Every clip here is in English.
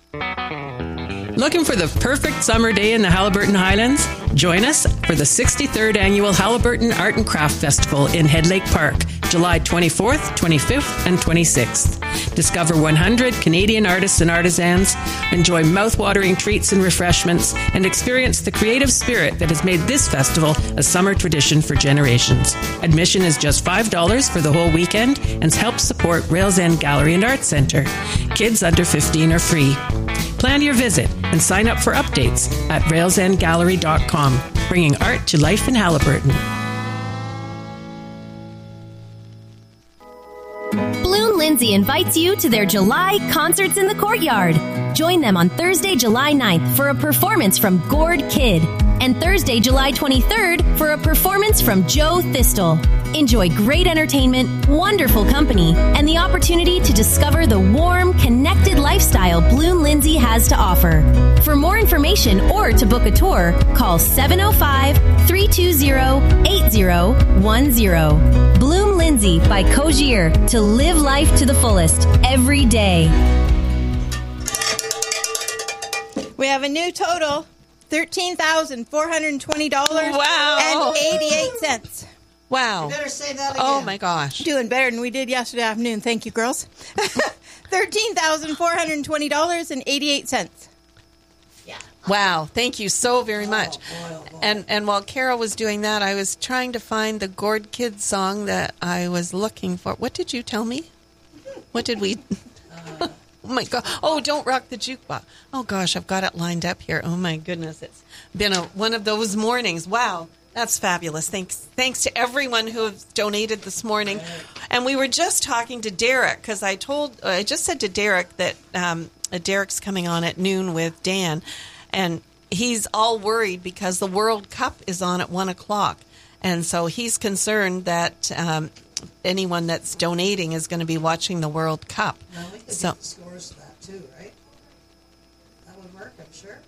Looking for the perfect summer day in the Haliburton Highlands? Join us for the 63rd Annual Haliburton Art and Craft Festival in Head Lake Park, July 24th, 25th, and 26th. Discover 100 Canadian artists and artisans, enjoy mouth-watering treats and refreshments, and experience the creative spirit that has made this festival a summer tradition for generations. Admission is just $5 for the whole weekend and helps support Rails End Gallery and Arts Centre. Kids under 15 are free. Plan your visit and sign up for updates at railsendgallery.com, bringing art to life in Haliburton. Bloom Lindsay invites you to their July Concerts in the Courtyard. Join them on Thursday, July 9th for a performance from Gord Kid and Thursday, July 23rd for a performance from Joe Thistle. Enjoy great entertainment, wonderful company, and the opportunity to discover the warm, connected lifestyle Bloom Lindsay has to offer. For more information or to book a tour, call 705-320-8010. Bloom Lindsay by Cogier, to live life to the fullest every day. We have a new total, $13,420 Wow. and 88 cents. Wow. You better say that again. Oh, my gosh. Doing better than we did yesterday afternoon. Thank you, girls. $13,420 and 88 cents. Wow. Thank you so very much. And while Carol was doing that, I was trying to find the Gord Kid song that I was looking for. What did you tell me? What did we... Oh, my God. Oh, Don't Rock the Jukebox. Oh, gosh, I've got it lined up here. Oh, my goodness. It's been one of those mornings. Wow. That's fabulous. Thanks to everyone who has donated this morning. And we were just talking to Derek, because I just said to Derek that Derek's coming on at noon with Dan, and he's all worried because the World Cup is on at 1 o'clock. And so he's concerned that anyone that's donating is going to be watching the World Cup. Well, we could get the scores to that too, right? That would work, I'm sure.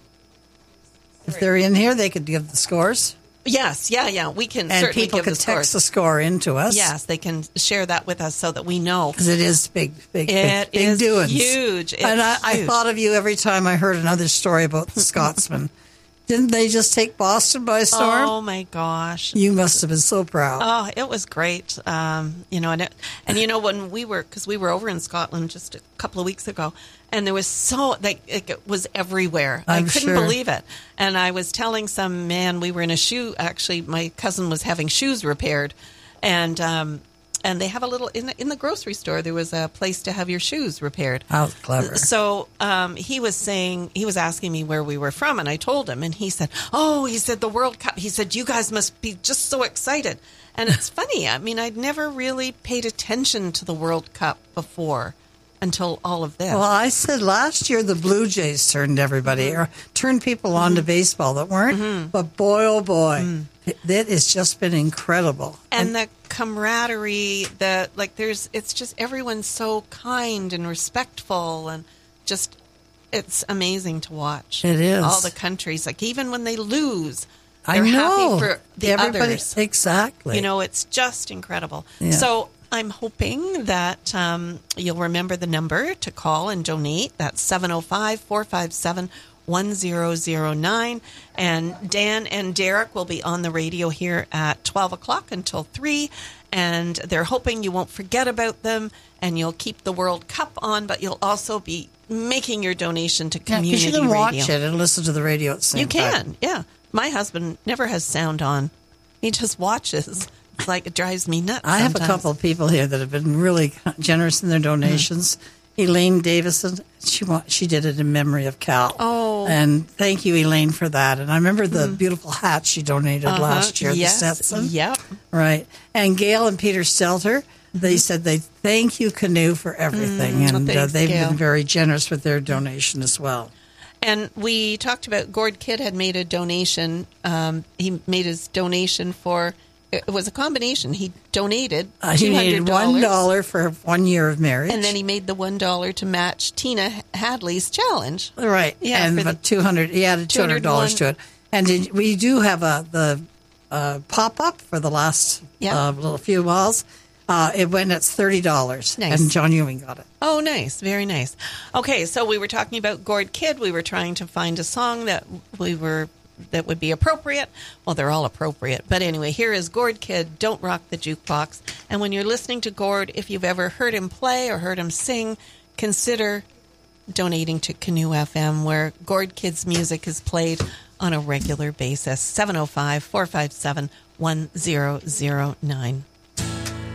If they're in here, they could give the scores. Yes, yeah. We can and certainly people give could the scores. text the score into us. Yes, they can share that with us so that we know. Because it is big It is doings. huge. And I huge. thought of you every time I heard another story about the Scotsman. Didn't they just take Boston by storm? Oh, my gosh. You must have been so proud. Oh, it was great. And when we were over in Scotland just a couple of weeks ago, and there was it was everywhere. I couldn't believe it. And I was telling some man, we were in actually, my cousin was having shoes repaired, and they have a little, in the grocery store, there was a place to have your shoes repaired. How clever. So he was asking me where we were from, and I told him, and he said, the World Cup. He said, you guys must be just so excited. And it's funny, I mean, I'd never really paid attention to the World Cup before until all of this. Well, I said last year the Blue Jays turned people on to baseball that weren't. But boy, oh boy, that has just been incredible. And the camaraderie, it's just everyone's so kind and respectful, and just, it's amazing to watch. It is. All the countries, like even when they lose, I they're know. happy for the others. Exactly. It's just incredible. Yeah. So I'm hoping that you'll remember the number to call and donate. That's 705-457-1009. And Dan and Derek will be on the radio here at 12 o'clock until 3. And they're hoping you won't forget about them, and you'll keep the World Cup on, but you'll also be making your donation to community you can radio. watch it and listen to the radio at the same time. You can, yeah. My husband never has sound on. He just watches. It's like it drives me nuts. I have a couple of people here that have been really generous in their donations. Elaine Davison, she did it in memory of Cal. Oh. And thank you, Elaine, for that. And I remember the beautiful hat she donated last year, yes. the Stetson. Yep. Right. And Gail and Peter Stelter, they said they thank you, Canoe, for everything. And thanks, they've Gail. been very generous with their donation as well. And we talked about Gord Kid had made a donation. He made his donation for, it was a combination. He donated $200. He needed $1 for 1 year of marriage. And then he made the $1 to match Tina Hadley's challenge. Right. Yeah, and for the $200, he added $200 to it. And we do have the pop-up for the last little few miles. It went at $30. Nice. And John Ewing got it. Oh, nice. Very nice. Okay, so we were talking about Gord Kid. We were trying to find a song that would be appropriate. Well, they're all appropriate. But anyway, here is Gord Kid, Don't Rock the Jukebox. And when you're listening to Gord, if you've ever heard him play or heard him sing, consider donating to Canoe FM, where Gord Kid's music is played on a regular basis. 705-457-1009.